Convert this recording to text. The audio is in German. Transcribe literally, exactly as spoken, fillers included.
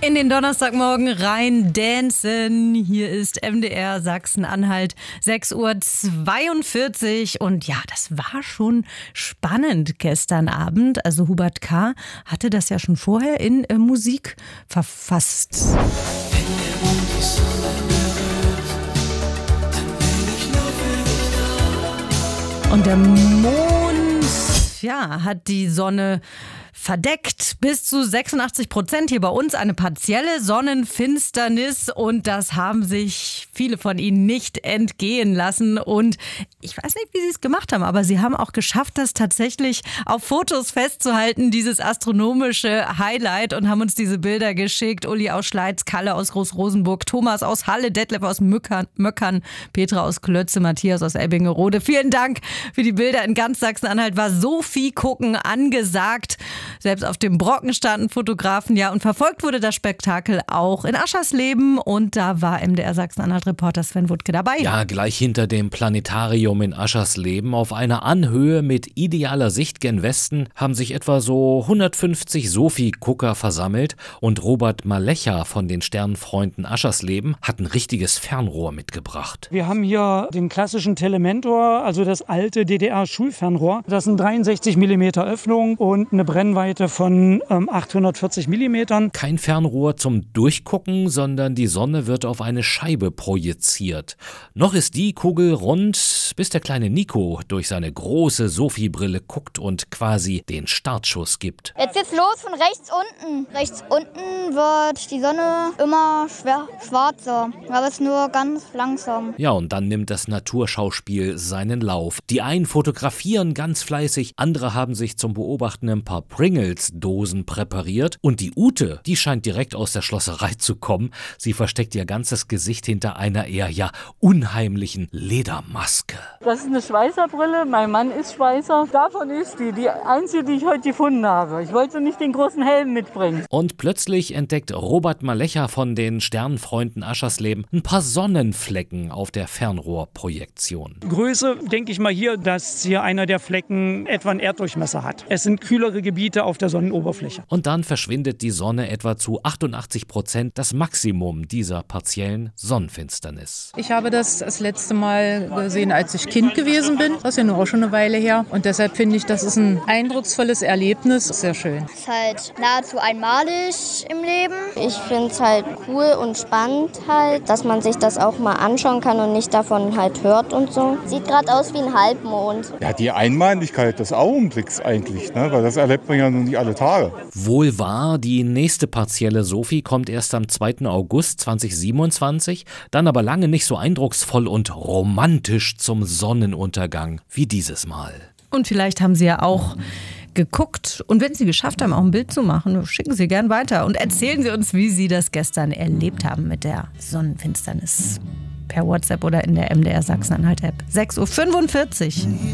In den Donnerstagmorgen rein dancen. Hier ist M D R Sachsen-Anhalt, sechs Uhr zweiundvierzig. Und ja, das war schon spannend gestern Abend. Also Hubert K. hatte das ja schon vorher in äh, Musik verfasst. Und der Mond, ja, hat die Sonne verdeckt. Bis zu sechsundachtzig Prozent hier bei uns eine partielle Sonnenfinsternis, und das haben sich viele von Ihnen nicht entgehen lassen. Und ich weiß nicht, wie Sie es gemacht haben, aber Sie haben auch geschafft, das tatsächlich auf Fotos festzuhalten, dieses astronomische Highlight, und haben uns diese Bilder geschickt. Uli aus Schleiz, Kalle aus Groß-Rosenburg, Thomas aus Halle, Detlef aus Möckern, Möckern, Petra aus Klötze, Matthias aus Ebbingerode. Vielen Dank für die Bilder. In ganz Sachsen-Anhalt war Sophie gucken angesagt. Selbst auf dem Brocken standen Fotografen, ja, und verfolgt wurde das Spektakel auch in Aschersleben, und da war M D R Sachsen-Anhalt-Reporter Sven Wuttke dabei. Ja, gleich hinter dem Planetarium in Aschersleben auf einer Anhöhe mit idealer Sicht gen Westen haben sich etwa so hundertfünfzig Sophie-Gucker versammelt, und Robert Malecha von den Sternenfreunden Aschersleben hat ein richtiges Fernrohr mitgebracht. Wir haben hier den klassischen Telementor, also das alte D D R-Schulfernrohr. Das sind dreiundsechzig Millimeter Öffnung und eine Brennweite von ähm, achthundertvierzig Millimetern. Kein Fernrohr zum Durchgucken, sondern die Sonne wird auf eine Scheibe projiziert. Noch ist die Kugel rund, bis der kleine Nico durch seine große Sophie-Brille guckt und quasi den Startschuss gibt. Jetzt geht's los von rechts unten. Rechts unten wird die Sonne immer schwer, schwarzer, aber es ist nur ganz langsam. Ja, und dann nimmt das Naturschauspiel seinen Lauf. Die einen fotografieren ganz fleißig, andere haben sich zum Beobachten ein paar Pringles-Dosen präpariert, und die Ute, die scheint direkt aus der Schlosserei zu kommen. Sie versteckt ihr ganzes Gesicht hinter einer eher ja unheimlichen Ledermaske. Das ist eine Schweißerbrille, mein Mann ist Schweißer. Davon ist die, die einzige, die ich heute gefunden habe. Ich wollte nicht den großen Helm mitbringen. Und plötzlich entdeckt Robert Malecha von den Sternenfreunden Aschersleben ein paar Sonnenflecken auf der Fernrohrprojektion. Größe, denke ich mal hier, dass hier einer der Flecken etwa einen Erddurchmesser hat. Es sind kühlere Gebiete auf der Sonnenoberfläche. Und dann verschwindet die Sonne etwa zu achtundachtzig Prozent, das Maximum dieser partiellen Sonnenfinsternis. Ich habe das das letzte Mal gesehen, als ich Kind gewesen bin. Das ist ja nur auch schon eine Weile her. Und deshalb finde ich, das ist ein eindrucksvolles Erlebnis. Sehr schön. Es ist halt nahezu einmalig im Leben. Ich finde es halt cool und spannend halt, dass man sich das auch mal anschauen kann und nicht davon halt hört und so. Sieht gerade aus wie ein Halbmond. Ja, die Einmaligkeit des Augenblicks eigentlich, ne? Weil das erlebt man ja nun nicht alle Tage. Wohl wahr, die nächste partielle Sophie kommt erst am zweiten August zweitausendsiebenundzwanzig, dann aber lange nicht so eindrucksvoll und romantisch zum Sonnenuntergang wie dieses Mal. Und vielleicht haben Sie ja auch geguckt, und wenn Sie geschafft haben, auch ein Bild zu machen, schicken Sie gern weiter und erzählen Sie uns, wie Sie das gestern erlebt haben mit der Sonnenfinsternis. Per WhatsApp oder in der M D R Sachsen-Anhalt-App. sechs Uhr fünfundvierzig.